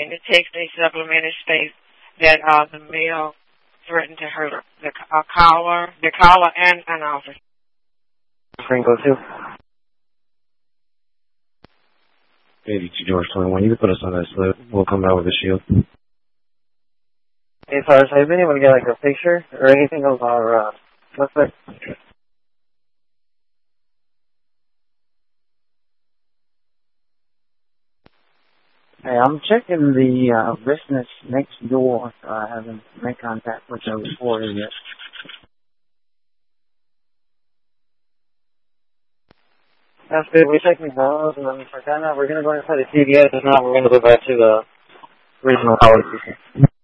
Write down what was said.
in the text they supplemented states that the male threatened to hurt the caller and an officer. Springo 2. 82 George 21. You can put us on that slip. We'll come out with a shield. Hey, Sarge, have you been able to get like a picture or anything of our suspect? Hey, I'm checking the business next door. I haven't made contact with the reporter yet. That's good. We're checking those, and then for China, we're going to go inside the CVS, and now we're going to go back to the original power station.